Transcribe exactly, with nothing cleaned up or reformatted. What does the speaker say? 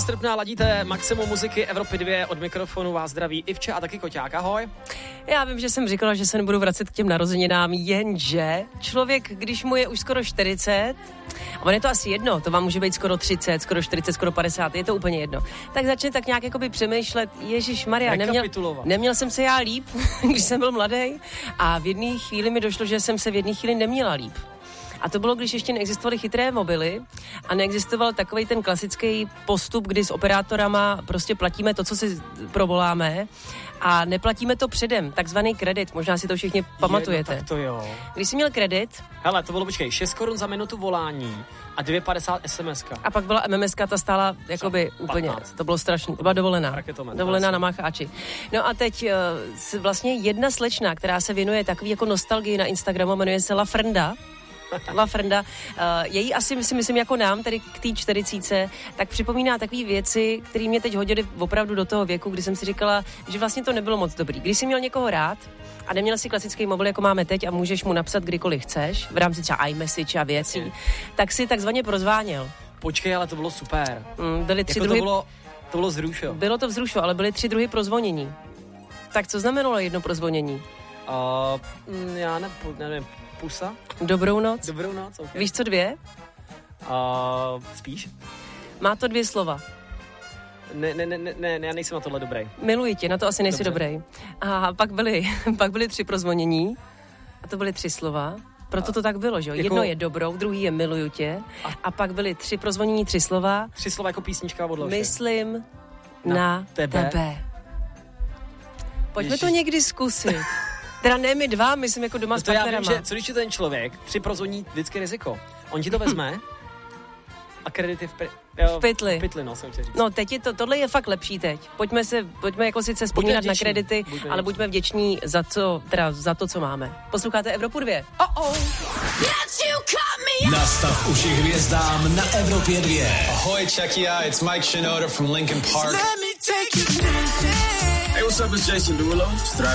Strpná, ladíte maximum muziky Evropy dva, od mikrofonu vás zdraví Ivča a taky Koťák, ahoj. Já vím, že jsem říkala, že se nebudu vracet k těm narozeninám, jenže člověk, když mu je už skoro čtyřicet, a on je to asi jedno, to vám může být skoro třicet, skoro čtyřicet, skoro padesát, je to úplně jedno, tak začne tak nějak jakoby přemýšlet, ježišmarja, neměl, neměl jsem se já líp, když jsem byl mladý, a v jedné chvíli mi došlo, že jsem se v jedné chvíli neměla líp. A to bylo, když ještě neexistovaly chytré mobily a neexistoval takovej ten klasický postup, kdy s operátorama prostě platíme to, co si provoláme, a neplatíme to předem, takzvaný kredit, možná si to všichni pamatujete. Je, no, tak to jo. Když jsi měl kredit... Hele, to bylo, počkej, šest korun za minutu volání a dvě padesát SMSka. A pak byla MMSka, ta stála jakoby úplně, patnáct. To bylo strašný, to byla dovolená. Raketomen, dovolená na Macháči. No a teď uh, vlastně jedna slečna, která se věnuje takový jako nostalgii na Instagramu, jmenuje se La Frenda, La Frenda, uh, její asi si myslím jako nám, tedy k té čtyřicíce, tak připomíná takové věci, které mě teď hodily opravdu do toho věku, kdy jsem si říkala, že vlastně to nebylo moc dobrý. Když jsi měl někoho rád a neměl si klasický mobil, jako máme teď, a můžeš mu napsat kdykoliv chceš, v rámci třeba iMessage a věcí, tak si takzvaně prozváněl. Počkej, ale to bylo super. Mm, byly tři jako druhy... To bylo, to bylo zrušo. Bylo to vzrušo, ale byly tři druhy prozvonění. Tak co znamenalo jedno prozvonění? Uh, já ne, nevím. Pusa? Dobrou noc. Dobrou noc, okay. Víš co dvě? Uh, spíš? Má to dvě slova. Ne, ne, ne, ne, ne, já nejsem na tohle dobrý. Miluji tě, na to asi nejsi Dobře. dobrý. A pak byly, pak byly tři prozvonění a to byly tři slova. Proto to tak bylo, že jo? Jako... Jedno je dobrou, druhý je miluju tě a... a pak byly tři prozvonění, tři slova. Tři slova jako písnička od Loše. Myslím na, na tebe. tebe. Pojďme Ježiš. to někdy zkusit. Teda ne my dva, myslím jako doma no s partnerama. Já vím, že co když je ten člověk, při prozvoní vždycky riziko. On ti to vezme a kredity v, pri, jo, v pytli. V pytli, no, jsem chtěl říct. No, teď je to, tohle je fakt lepší teď. Pojďme se, pojďme jako sice vzpomínat na kredity, buďme ale buďme vděční za, co, teda za to, co máme. Posloucháte Evropu dva. Oh oh. Nastav uši hvězdám na Evropě dva. Ahoy, check it out, it's Mike Shinoda from Linkin Park. Hey, what's up, it's Jason Derulo.